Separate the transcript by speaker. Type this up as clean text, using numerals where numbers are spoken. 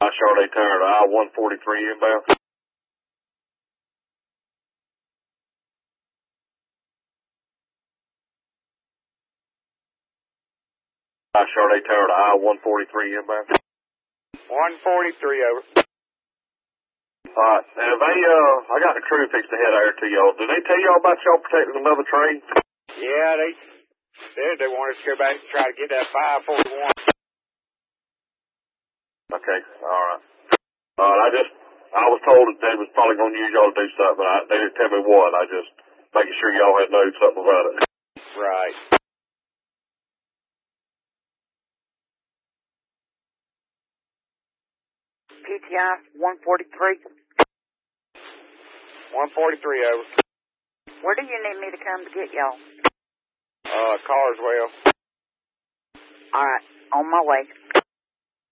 Speaker 1: Charlotte Tower to I-143 inbound. Charlotte Tower to I-143 inbound.
Speaker 2: 143 over.
Speaker 1: Alright, and if I got the crew fixed to head out to y'all. Did they tell y'all about y'all protecting another train?
Speaker 2: Yeah, they said they wanted to go back and try to get that 541.
Speaker 1: Okay, alright. I was told that they was probably going to use y'all to do something, but they didn't tell me what. I just making sure y'all had known something about it.
Speaker 2: Right.
Speaker 3: PTI 143.
Speaker 2: 143 over.
Speaker 3: Where do you need me to come to get y'all?
Speaker 2: Carswell.
Speaker 3: All right, on my way.